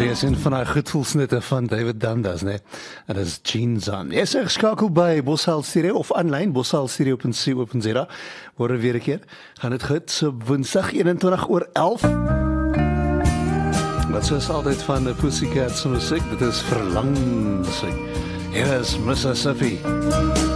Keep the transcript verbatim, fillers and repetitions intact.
Dis een van die goedvoelsnitte van David Dundas, né? En dit is Jeans On. Jy is geskakel by Boshal Stereo of aanlyn boshal stereo punt co punt za. Word weer 'n keer. Gaan dit goed so Woensdag eenentwintig oor elf. Wat soos altyd van die Pussycats musiek, dit is verlang musiek. Hier is Mississippi.